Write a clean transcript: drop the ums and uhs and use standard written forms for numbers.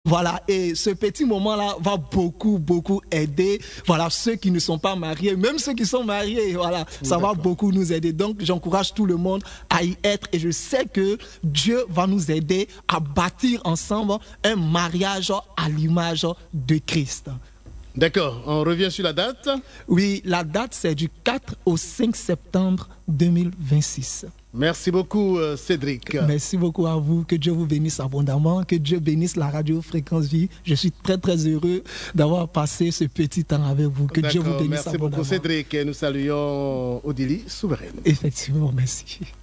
Voilà, et ce petit moment-là va beaucoup aider, voilà, ceux qui ne sont pas mariés, même ceux qui sont mariés, voilà, ça va beaucoup nous aider. Donc, j'encourage tout le monde à y être et je sais que Dieu va nous aider à bâtir ensemble un mariage à l'image de Christ. D'accord, on revient sur la date. Oui, la date c'est du 4 au 5 septembre 2026. Merci beaucoup Cédric. Merci beaucoup à vous, que Dieu vous bénisse abondamment, que Dieu bénisse la radio Fréquence Vie. Je suis très heureux d'avoir passé ce petit temps avec vous, que Dieu vous bénisse merci abondamment. Merci beaucoup Cédric et nous saluons Odili Souveraine. Effectivement, merci.